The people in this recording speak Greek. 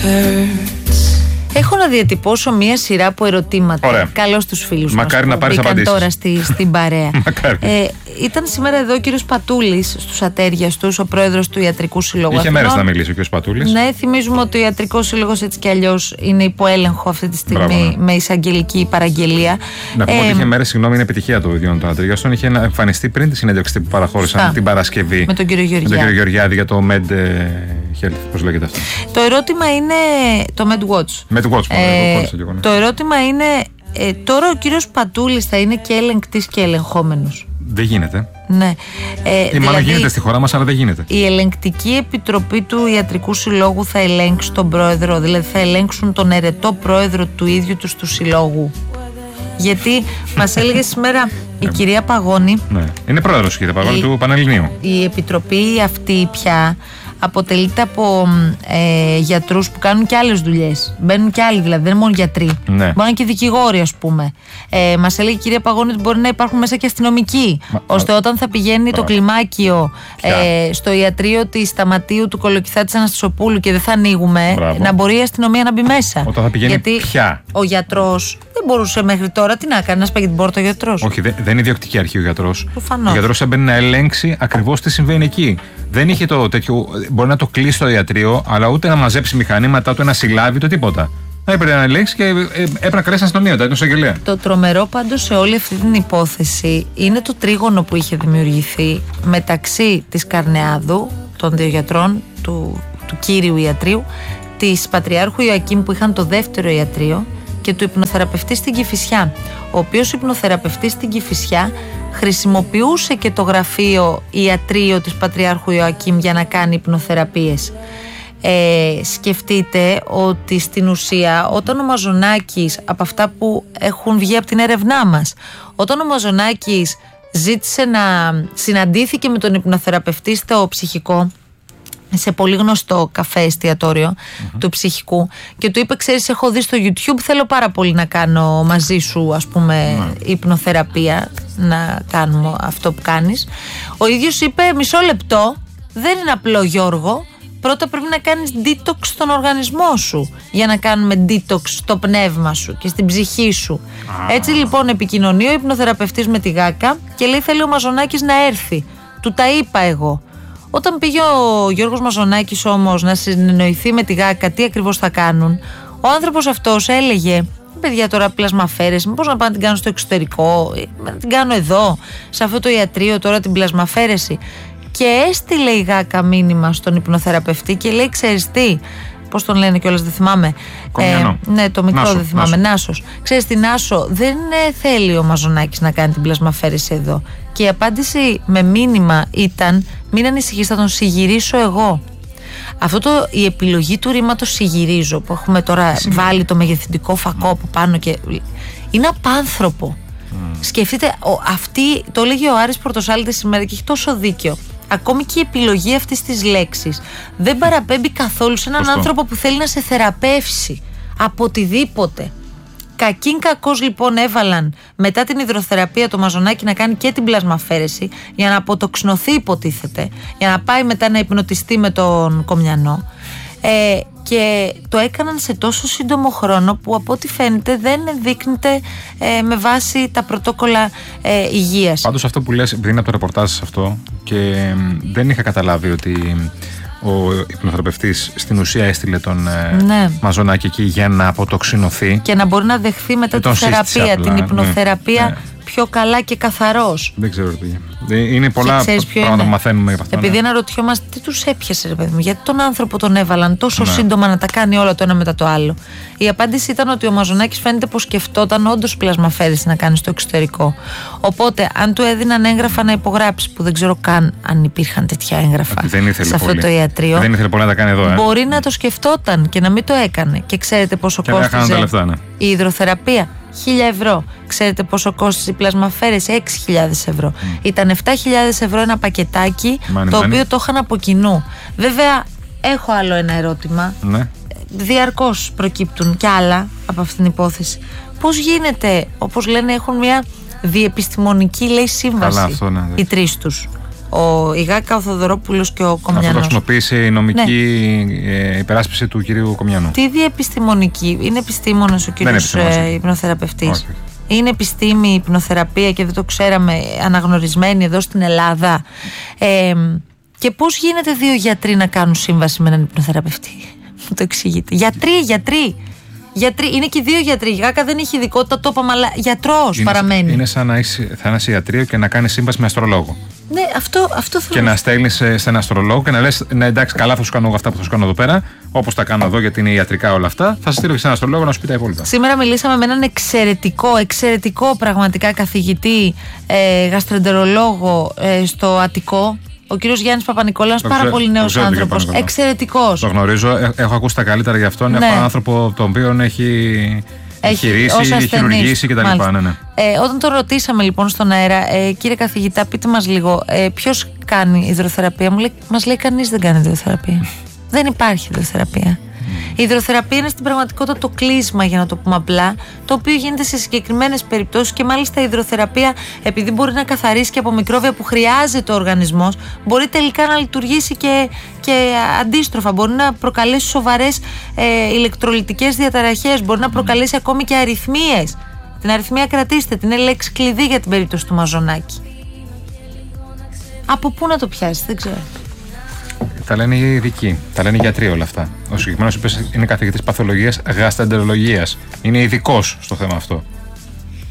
Έχω να διατυπώσω μία σειρά από ερωτήματα. Καλώς τους φίλους μας. Μακάρι να πάρεις απαντήσεις. Τώρα στην παρέα. Ήταν σήμερα εδώ ο κύριος Πατούλης στους Ατέριας τους, ο πρόεδρος του Ιατρικού Συλλόγου. Είχε μέρες να μιλήσει ο κύριος Πατούλης. Ναι, θυμίζουμε ότι ο Ιατρικός Σύλλογος έτσι κι αλλιώς είναι υπό έλεγχο αυτή τη στιγμή με εισαγγελική παραγγελία. Να πούμε ότι είχε μέρες, συγγνώμη, είναι επιτυχία του ίδιου των Ατέριαστων. Είχε εμφανιστεί πριν τη συνέντευξη που παραχώρησαν την Παρασκευή με τον κύριο Γεωργιάδη για το Med Health. Πώς λέγεται αυτό? Το ερώτημα είναι. Το Med Watch. Το ερώτημα είναι. Τώρα ο κύριος Πατούλης θα είναι και ελεγκτής και ελεγχόμενος. Δεν γίνεται. Ναι. Μάλλον γίνεται στη χώρα μας, αλλά δεν γίνεται. Η ελεγκτική επιτροπή του Ιατρικού Συλλόγου θα ελέγξει τον πρόεδρο, δηλαδή θα ελέγξουν τον ερετό πρόεδρο του ίδιου του συλλόγου. Γιατί μας έλεγε σήμερα η κυρία Παγώνη. Ναι. Είναι πρόεδρος η κυρία Παγώνη του Πανελληνίου. Η επιτροπή αυτή πια αποτελείται από γιατρούς που κάνουν και άλλες δουλειές. Μπαίνουν και άλλοι, δηλαδή δεν είναι μόνο γιατροί. Ναι. Μπορεί να είναι και δικηγόροι, ας πούμε. Μας έλεγε η κυρία Παγώνη ότι μπορεί να υπάρχουν μέσα και αστυνομικοί. Ώστε όταν θα πηγαίνει το κλιμάκιο στο ιατρείο της Σταματίου του Κολοκυθά της Αναστασοπούλου και δεν θα ανοίγουμε, να μπορεί η αστυνομία να μπει μέσα. Όταν θα πηγαίνει. Γιατί ο γιατρός δεν μπορούσε μέχρι τώρα. Τι να κάνει, να σπάει την πόρτα ο γιατρός? Όχι, δεν είναι ιδιοκτική αρχή ο γιατρός. Προφανώς. Ο γιατρός έμπαινε να ελέγξει ακριβώς τι συμβαίνει εκεί. Δεν είχε το τέτοιο. Μπορεί να το κλείσει το ιατρείο, αλλά ούτε να μαζέψει μηχανήματα, ούτε να συλλάβει, το τίποτα. Έπρεπε να ελέγξει και έπρεπε να καλέσει αστυνομία, ήταν εισαγγελέα. Το τρομερό πάντως σε όλη αυτή την υπόθεση είναι το τρίγωνο που είχε δημιουργηθεί μεταξύ της Καρνεάδου, των δύο γιατρών, του κύριου ιατρίου, της Πατριάρχου Ιωακήμ που είχαν το δεύτερο ιατρείο και του υπνοθεραπευτή στην Κηφισιά, ο οποίος υπνοθεραπευτής στην Κηφισιά χρησιμοποιούσε και το γραφείο ιατρείο της Πατριάρχου Ιωακήμ για να κάνει υπνοθεραπείες. Σκεφτείτε ότι στην ουσία όταν ο Μαζονάκης, από αυτά που έχουν βγει από την έρευνά μας, όταν ο Μαζονάκης ζήτησε να συναντήθηκε με τον υπνοθεραπευτή στο ψυχικό, σε πολύ γνωστό καφέ εστιατόριο του ψυχικού, και του είπε: ξέρεις, έχω δει στο YouTube, θέλω πάρα πολύ να κάνω μαζί σου, ας πούμε, υπνοθεραπεία, να κάνουμε αυτό που κάνεις. Ο ίδιος είπε: μισό λεπτό, δεν είναι απλό, Γιώργο. Πρώτα πρέπει να κάνεις detox στον οργανισμό σου για να κάνουμε detox στο πνεύμα σου και στην ψυχή σου. Έτσι λοιπόν επικοινωνεί ο υπνοθεραπευτής με τη Γάκα και λέει: θέλει ο Μαζονάκης να έρθει. Του τα είπα εγώ. Όταν πήγε ο Γιώργος Μαζονάκης όμως να συνεννοηθεί με τη Γάκα τι ακριβώς θα κάνουν, ο άνθρωπος αυτός έλεγε: παιδιά, τώρα πλασμαφέρεση, μήπως να πάω να την κάνω στο εξωτερικό, να την κάνω εδώ, σε αυτό το ιατρείο τώρα την πλασμαφέρεση. Και έστειλε η Γάκα μήνυμα στον υπνοθεραπευτή και λέει: ξέρεις τι, πώς τον λένε κιόλας, δεν θυμάμαι. Ναι, το μικρό Νάσο, δεν θυμάμαι. Νάσος. Ξέρεις τι, Νάσο, δεν θέλει ο Μαζονάκης να κάνει την πλασμαφέρεση εδώ. Και η απάντηση με μήνυμα ήταν: μην ανησυχείς, θα τον συγυρίσω εγώ. Η επιλογή του ρήματος συγυρίζω που έχουμε τώρα βάλει το μεγεθυντικό φακό από πάνω και είναι απάνθρωπο. Σκεφτείτε, το έλεγε ο Άρης Πορτοσάλτης σήμερα και έχει τόσο δίκιο. Ακόμη και η επιλογή αυτής της λέξης δεν παραπέμπει καθόλου σε έναν άνθρωπο που θέλει να σε θεραπεύσει από οτιδήποτε. Κακήν κακώς λοιπόν έβαλαν μετά την υδροθεραπεία το Μαζονάκι να κάνει και την πλασμαφέρεση για να αποτοξινωθεί, υποτίθεται, για να πάει μετά να υπνοτιστεί με τον Κομιανό. Και το έκαναν σε τόσο σύντομο χρόνο που από ό,τι φαίνεται δεν ενδείκνυται με βάση τα πρωτόκολλα υγείας. Πάντως αυτό που λες, επειδή είναι από το ρεπορτάζ αυτό και δεν είχα καταλάβει ότι ο υπνοθεραπευτής στην ουσία έστειλε τον Μαζονάκη εκεί για να αποτοξινωθεί και να μπορεί να δεχθεί μετά τη θεραπεία, την υπνοθεραπεία πιο καλά και καθαρός. Δεν ξέρω τι. Είναι πολλά πράγματα που μαθαίνουμε από αυτό. Επειδή αναρωτιόμαστε τι τους έπιασε, ρε παιδί μου, γιατί τον άνθρωπο τον έβαλαν τόσο σύντομα να τα κάνει όλα το ένα μετά το άλλο. Η απάντηση ήταν ότι ο Μαζονάκης φαίνεται πως σκεφτόταν όντως πλασμαφέρεση να κάνει στο εξωτερικό. Οπότε, αν του έδιναν έγγραφα να υπογράψει, που δεν ξέρω καν αν υπήρχαν τέτοια έγγραφα σε αυτό το ιατρείο, δεν ήθελε πολύ να τα κάνει εδώ. Μπορεί να το σκεφτόταν και να μην το έκανε. Και ξέρετε πόσο κόστιζε η υδροθεραπεία? 1.000 ευρώ. Ξέρετε πόσο κόστιζε η πλασμαφέρεση? 6.000 ευρώ. Ήταν 7.000 ευρώ ένα πακετάκι, το οποίο το είχαν από κοινού. Βέβαια, έχω άλλο ένα ερώτημα. Διαρκώς προκύπτουν κι άλλα από αυτήν την υπόθεση. Πώς γίνεται, όπως λένε, έχουν μια διεπιστημονική, λέει, σύμβαση οι τρεις τους. η Γάκα, ο Θοδωρόπουλος και ο Κομιανός. Αυτό το χρησιμοποίησε η νομική υπεράσπιση του κυρίου Κομιανού. Τι διεπιστημονική? Είναι επιστήμονας ο κύριος υπνοθεραπευτής. Είναι επιστήμη η υπνοθεραπεία και δεν το ξέραμε, αναγνωρισμένη εδώ στην Ελλάδα. Και πώς γίνεται 2 γιατροί να κάνουν σύμβαση με έναν υπνοθεραπευτή? Μου το εξηγείτε. Γιατροί. Είναι και οι 2 γιατροί. Η Γάκα δεν έχει ειδικότητα, το είπαμε, αλλά γιατρός παραμένει. Είναι σαν να είσαι ιατρείο και να κάνει σύμβαση με αστρολόγο. Ναι, αυτό θέλω. Και να στέλνεις σε έναν αστρολόγο και να λες: ναι, εντάξει, καλά, θα σου κάνω εγώ αυτά που θα σου κάνω εδώ πέρα. Όπως τα κάνω εδώ, γιατί είναι ιατρικά όλα αυτά. Θα σε στείλω και σε έναν αστρολόγο να σου πει τα υπόλοιπα. Σήμερα μιλήσαμε με έναν εξαιρετικό πραγματικά καθηγητή γαστρεντερολόγο στο Αττικό. Ο κύριος Γιάννης Παπα-Νικόλαος, πάρα πολύ νέος άνθρωπος. Εξαιρετικός. Το γνωρίζω, έχω ακούσει τα καλύτερα για αυτόν. Είναι έναν άνθρωπο τον οποίο έχει χειρίσει, έχει χειρουργήσει κτλ. Ναι. Όταν τον ρωτήσαμε λοιπόν στον αέρα, κύριε καθηγητά, πείτε μας λίγο, ποιος κάνει υδροθεραπεία? Μας λέει κανείς δεν κάνει υδροθεραπεία. Δεν υπάρχει υδροθεραπεία. Η υδροθεραπεία είναι στην πραγματικότητα το κλείσμα, για να το πούμε απλά, το οποίο γίνεται σε συγκεκριμένες περιπτώσεις, και μάλιστα η υδροθεραπεία, επειδή μπορεί να καθαρίσει και από μικρόβια που χρειάζεται ο οργανισμός, μπορεί τελικά να λειτουργήσει και αντίστροφα. Μπορεί να προκαλέσει σοβαρές ηλεκτρολιτικές διαταραχές, μπορεί να προκαλέσει ακόμη και αρρυθμίες. Την αρρυθμία κρατήστε, την είναι λέξη κλειδί για την περίπτωση του Μαζονάκη. Από πού να το πιάσει, δεν ξέρω. Τα λένε οι ειδικοί, τα λένε οι γιατροί όλα αυτά. Ο συγκεκριμένος είναι καθηγητής παθολογίας γαστρεντερολογίας. Είναι ειδικός στο θέμα αυτό.